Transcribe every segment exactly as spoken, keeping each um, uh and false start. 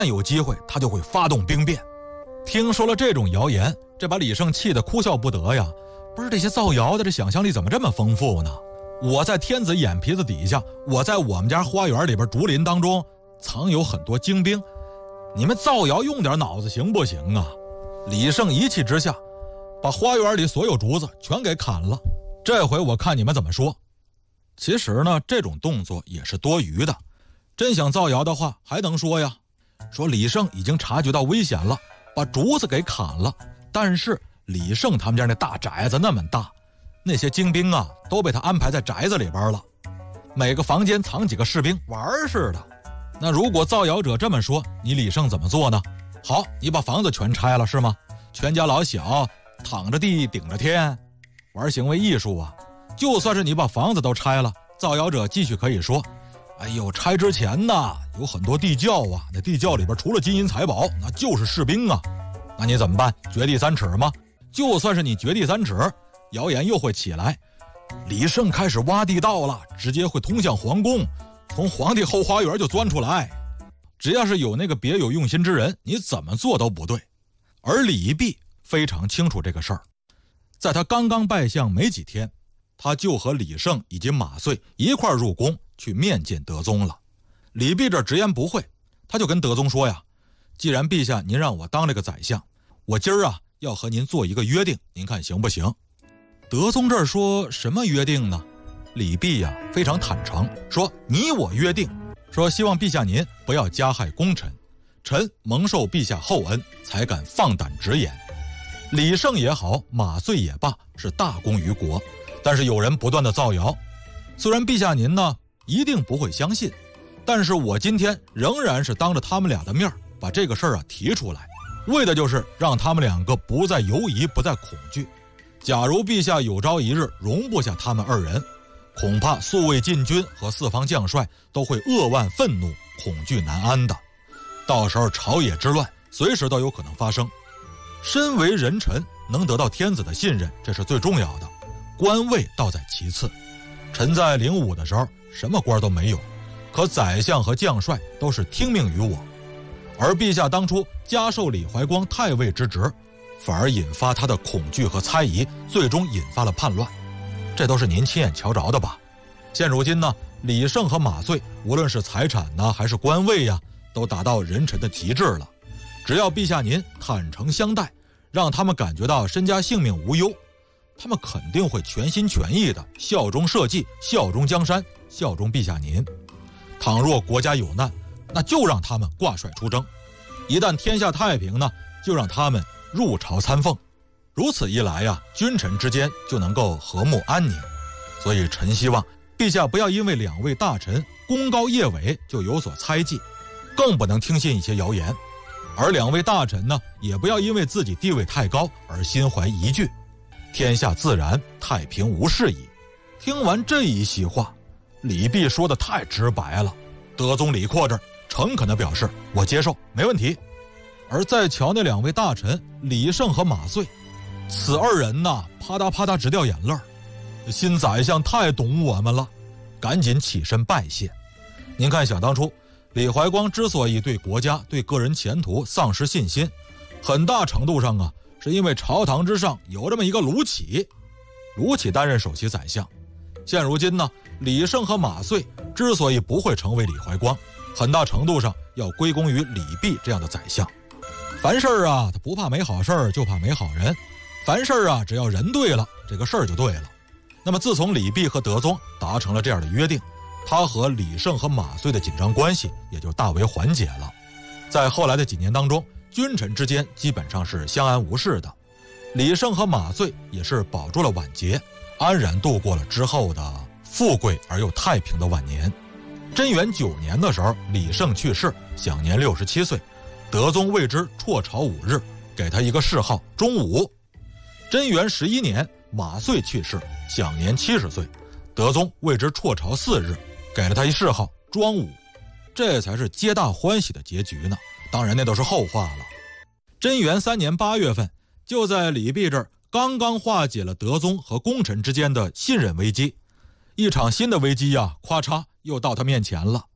有机会他就会发动兵变。听说了这种谣言，这把李胜气得哭笑不得呀。不是这些造谣的，这想象力怎么这么丰富呢？我在天子眼皮子底下，我在我们家花园里边竹林当中藏有很多精兵，你们造谣用点脑子行不行啊？李胜一气之下，把花园里所有竹子全给砍了。这回我看你们怎么说。其实呢，这种动作也是多余的，真想造谣的话还能说呀，说李胜已经察觉到危险了，把竹子给砍了。但是李胜他们家那大宅子那么大，那些精兵啊都被他安排在宅子里边了，每个房间藏几个士兵玩似的。那如果造谣者这么说，你李胜怎么做呢？好，你把房子全拆了是吗？全家老小躺着地顶着天，玩行为艺术啊。就算是你把房子都拆了，造谣者继续可以说，哎呦，拆之前呢有很多地窖啊，那地窖里边除了金银财宝那就是士兵啊。那你怎么办？掘地三尺吗？就算是你掘地三尺，谣言又会起来，李胜开始挖地道了，直接会通向皇宫，从皇帝后花园就钻出来。只要是有那个别有用心之人，你怎么做都不对。而李泌非常清楚这个事儿，在他刚刚拜相没几天，他就和李胜以及马遂一块入宫去面见德宗了。李泌这直言不讳，他就跟德宗说呀，既然陛下您让我当这个宰相，我今儿啊要和您做一个约定，您看行不行？德宗这儿说什么约定呢？李泌呀非常坦诚，说你我约定，说希望陛下您不要加害功臣，臣蒙受陛下厚恩，才敢放胆直言。李胜也好，马遂也罢，是大功于国，但是有人不断的造谣，虽然陛下您呢一定不会相信，但是我今天仍然是当着他们俩的面把这个事儿啊提出来，为的就是让他们两个不再犹疑，不再恐惧。假如陛下有朝一日容不下他们二人，恐怕宿卫禁军和四方将帅都会扼腕愤怒，恐惧难安的。到时候朝野之乱随时都有可能发生。身为人臣，能得到天子的信任，这是最重要的，官位倒在其次。臣在灵武的时候什么官都没有，可宰相和将帅都是听命于我。而陛下当初加授李怀光太尉之职，反而引发他的恐惧和猜疑，最终引发了叛乱，这都是您亲眼瞧着的吧？现如今呢，李胜和马遂无论是财产呢还是官位呀，都达到人臣的极致了。只要陛下您坦诚相待，让他们感觉到身家性命无忧，他们肯定会全心全意的效忠社稷，效忠江山，效忠陛下您。倘若国家有难，那就让他们挂帅出征，一旦天下太平呢，就让他们入朝参奉。如此一来呀，君臣之间就能够和睦安宁。所以臣希望陛下不要因为两位大臣功高业伟就有所猜忌，更不能听信一些谣言。而两位大臣呢，也不要因为自己地位太高而心怀疑惧，天下自然太平无事矣。听完这一席话，李泌说的太直白了，德宗李阔这儿诚恳地表示我接受，没问题。而再瞧那两位大臣李胜和马遂，此二人呐，啪嗒啪嗒直掉眼泪儿。新宰相太懂我们了，赶紧起身拜谢。您看，想当初李怀光之所以对国家对个人前途丧失信心，很大程度上啊，是因为朝堂之上有这么一个卢杞。卢杞担任首席宰相，现如今呢，李胜和马遂之所以不会成为李怀光，很大程度上要归功于李泌这样的宰相。凡事啊，他不怕没好事就怕没好人，凡事啊，只要人对了，这个事儿就对了。那么自从李泌和德宗达成了这样的约定，他和李胜和马遂的紧张关系也就大为缓解了。在后来的几年当中，君臣之间基本上是相安无事的，李胜和马遂也是保住了晚节，安然度过了之后的富贵而又太平的晚年。贞元九年的时候，李胜去世，享年六十七岁，德宗为之辍朝五日，给他一个谥号忠武。贞元十一年，马遂去世，享年七十岁，德宗为之辍朝四日，给了他一谥号庄武。这才是皆大欢喜的结局呢，当然那都是后话了。贞元三年八月份，就在李泌这儿刚刚化解了德宗和功臣之间的信任危机，一场新的危机呀、啊，咵嚓又到他面前了。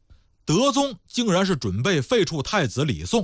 德宗竟然是准备废黜太子李诵，